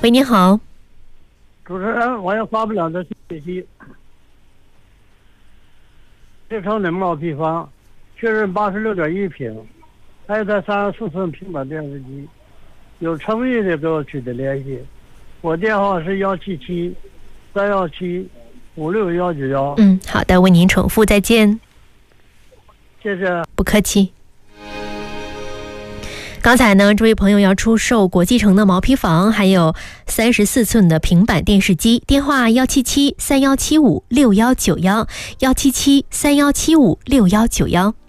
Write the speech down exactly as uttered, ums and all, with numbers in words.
喂，你好。 主持人，我要发表的信息。这城的毛坯房，确认八十六点一平，还有台三十四寸平板电视机。有诚意的给我取得联系，我电话是幺七七三幺七五六幺九幺。 嗯，好的，为您重复，再见。 谢谢。 不客气。刚才呢，这位朋友要出售国际城的毛坯房，还有三十四寸的平板电视机，电话幺七七三幺七五六幺九幺，幺七七三幺七五六幺九幺。